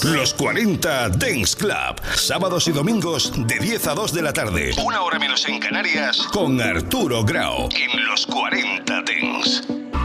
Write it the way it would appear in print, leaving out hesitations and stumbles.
Los 40 Dance Club. Sábados y domingos de 10 a 2 de la tarde. Una hora menos en Canarias. Con Arturo Grau. En Los 40 Dance.